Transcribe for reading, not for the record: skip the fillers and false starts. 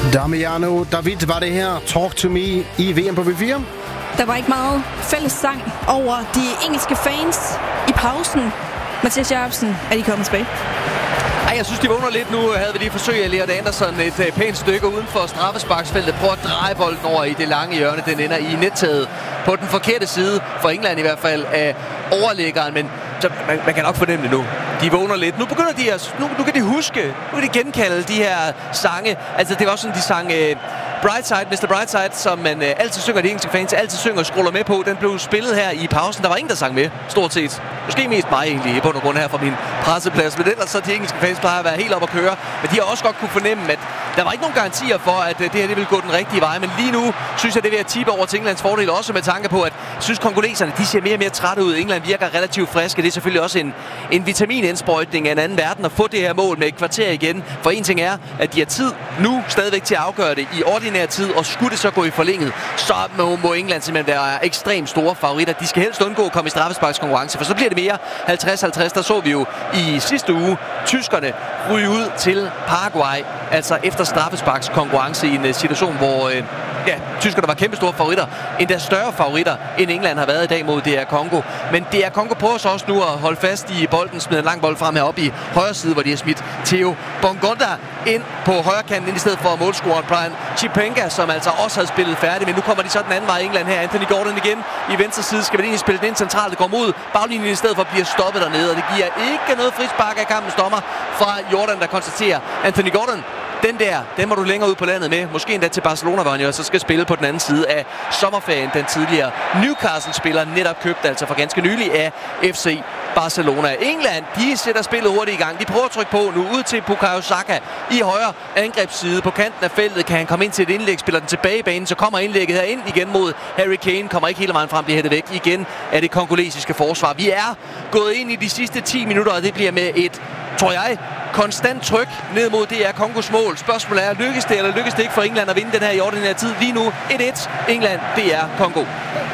Damiano David var det her. Talk to me i VM på V4. Der var ikke meget fælles sang over de engelske fans i pausen. Mathias Jacobsen, er de kommet tilbage? Ej, jeg synes, de vågner lidt nu. Havde vi lige forsøgt at Elliot Anderson et pænt stykke uden for straffesparksfeltet. Prøver at dreje bolden over i det lange hjørne. Den ender i nettaget på den forkerte side, for England i hvert fald, af overliggeren. Men så man kan nok fornemme det nu. De vågner lidt. Nu begynder de at... Nu kan de huske. Nu kan de genkalde de her sange. Altså, det var også sådan, de sang... Brightside, Mr. Brightside, som man altid synger, de engelske fans altid synger og scroller med på. Den blev spillet her i pausen. Der var ingen, der sang med, stort set. Måske mest mig egentlig, på grund her fra min presseplads. Men ellers så de engelske fans plejer at være helt op at køre. Men de har også godt kunne fornemme, at der var ikke nogen garantier for, at det her det ville gå den rigtige vej. Men lige nu synes jeg, det vil tippe over til Englands fordel. Også med tanke på, at jeg synes, kongoleserne de ser mere og mere trætte ud. England virker relativt friske. Det er selvfølgelig også en vitaminindsprøjtning af en anden verden at få det her mål med et kvarter igen. For en ting er, at de har tid nu stadigvæk til at afgøre det i ordinær tid, og skulle det så gå i forlænget, så må England simpelthen være ekstremt store favoritter. De skal helst undgå at komme i straffesparkskonkurrence, for så bliver det mere 50-50. Der så vi jo i sidste uge tyskerne ryge ud til Paraguay, altså efter straffesparkskonkurrence i en situation, hvor tyskerne var kæmpe store favoritter. Endda større favoritter, end England har været i dag mod DR Congo. Men DR Congo prøver så også nu at holde fast i bolden, smider en lang bold frem heroppe i højre side, hvor de har smidt Theo Bongonda ind på højre kanten, ind i stedet for målscoren Brian Chipenga, som altså også havde spillet færdig. Men nu kommer de så den anden vej i England her. Anthony Gordon igen i venstre side. Skal vi egentlig spille den ind centralt. Det går mod baglinjen i stedet for at blive stoppet dernede. Og det giver ikke noget frispark af kampens dommer fra Jordan, der konstaterer Anthony Gordon. Den må du længere ud på landet med. Måske endda til Barcelona, hvor han jo så skal spille på den anden side af sommerferien. Den tidligere Newcastle-spiller netop købt altså for ganske nylig af FC Barcelona. England, de sætter spillet hurtigt i gang. De prøver at trykke på nu ud til Bukayo Saka i højre angrebsside. På kanten af feltet kan han komme ind til et indlæg, spiller den tilbage i banen, så kommer indlægget her ind igen mod Harry Kane. Kommer ikke hele vejen frem, bliver hættet væk igen af det kongolesiske forsvar. Vi er gået ind i de sidste 10 minutter, og det bliver med et, tror jeg, konstant tryk ned mod DR Kongos mål. Spørgsmålet er, lykkes det eller lykkes det ikke for England at vinde den her i ordinær tid? Lige nu 1-1. England, DR Kongo.